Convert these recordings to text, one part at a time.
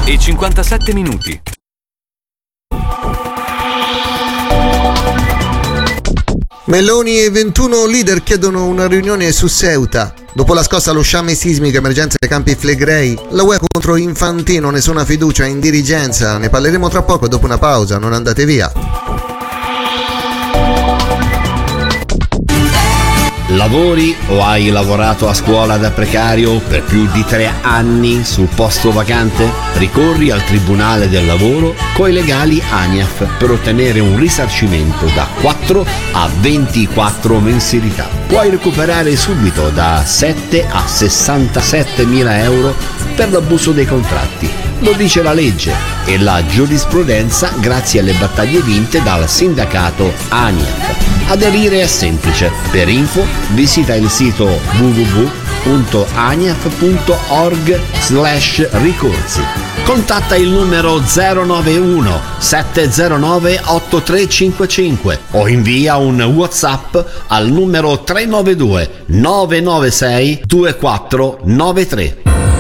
e 57 minuti. Meloni e 21 leader chiedono una riunione su Ceuta. Dopo la scossa allo sciame sismico, emergenza dei campi Flegrei, la UE contro Infantino, nessuna fiducia in dirigenza. Ne parleremo tra poco dopo una pausa, non andate via. Lavori o hai lavorato a scuola da precario per più di 3 anni sul posto vacante? Ricorri al Tribunale del Lavoro coi legali ANIAF per ottenere un risarcimento da 4 a 24 mensilità. Puoi recuperare subito da 7 a 67 mila euro per l'abuso dei contratti. Lo dice la legge e la giurisprudenza grazie alle battaglie vinte dal sindacato ANIAF. Aderire è semplice. Per info visita il sito www.aniaf.org/ricorsi. Contatta il numero 091 709 8355 o invia un WhatsApp al numero 392 996 2493.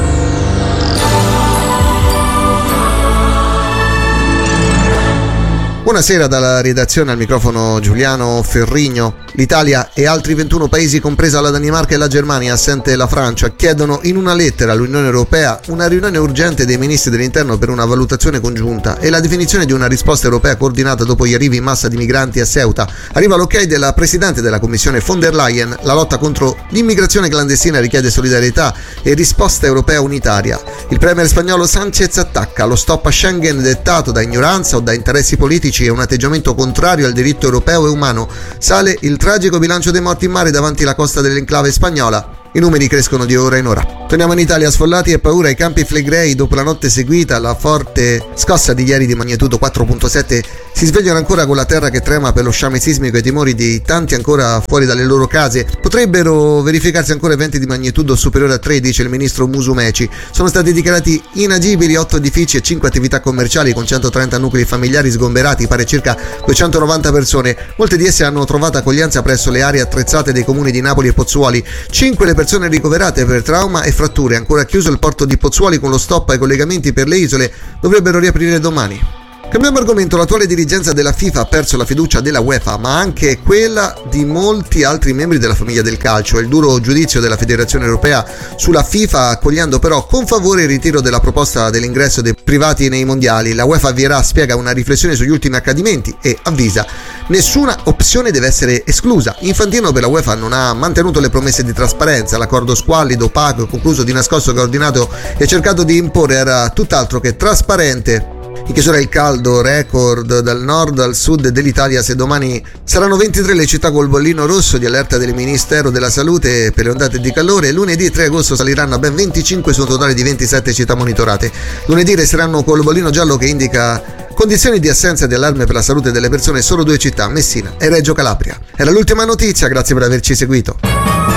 Buonasera dalla redazione, al microfono Giuliano Ferrigno. L'Italia e altri 21 paesi, compresa la Danimarca e la Germania, assente la Francia, chiedono in una lettera all'Unione Europea una riunione urgente dei ministri dell'interno per una valutazione congiunta e la definizione di una risposta europea coordinata dopo gli arrivi in massa di migranti a Ceuta. Arriva l'ok della Presidente della Commissione von der Leyen. La lotta contro l'immigrazione clandestina richiede solidarietà e risposta europea unitaria. Il premier spagnolo Sánchez attacca lo stop a Schengen dettato da ignoranza o da interessi politici e un atteggiamento contrario al diritto europeo e umano. Sale il tragico bilancio dei morti in mare davanti alla costa dell'enclave spagnola. I numeri crescono di ora in ora. Torniamo in Italia, sfollati e paura ai campi Flegrei dopo la notte seguita alla forte scossa di ieri di magnitudo 4.7. Si svegliano ancora con la terra che trema per lo sciame sismico e i timori di tanti ancora fuori dalle loro case. Potrebbero verificarsi ancora eventi di magnitudo superiore a 3, dice il ministro Musumeci. Sono stati dichiarati inagibili 8 edifici e 5 attività commerciali con 130 nuclei familiari sgomberati, pare circa 290 persone. Molte di esse hanno trovato accoglienza presso le aree attrezzate dei comuni di Napoli e Pozzuoli. 5 le persone ricoverate per trauma e fratture. Ancora chiuso il porto di Pozzuoli con lo stop ai collegamenti per le isole, dovrebbero riaprire domani. Cambiamo argomento. L'attuale dirigenza della FIFA ha perso la fiducia della UEFA, ma anche quella di molti altri membri della famiglia del calcio. Il duro giudizio della Federazione Europea sulla FIFA, accogliendo però con favore il ritiro della proposta dell'ingresso dei privati nei mondiali. La UEFA avvierà, spiega, una riflessione sugli ultimi accadimenti e avvisa: nessuna opzione deve essere esclusa. Infantino per la UEFA non ha mantenuto le promesse di trasparenza. L'accordo squallido, opaco, concluso di nascosto, coordinato e cercato di imporre era tutt'altro che trasparente. In chiusura il caldo record dal nord al sud dell'Italia. Se domani saranno 23 le città col bollino rosso di allerta del Ministero della Salute per le ondate di calore, lunedì 3 agosto saliranno a ben 25 su un totale di 27 città monitorate. Lunedì resteranno col bollino giallo che indica condizioni di assenza di allarme per la salute delle persone solo 2 città, Messina e Reggio Calabria. Era l'ultima notizia, grazie per averci seguito.